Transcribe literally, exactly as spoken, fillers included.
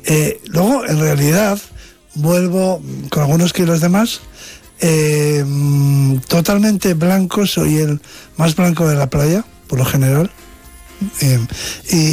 Eh, luego, en realidad, vuelvo con algunos kilos de más, eh, totalmente blanco, soy el más blanco de la playa, por lo general. Eh, y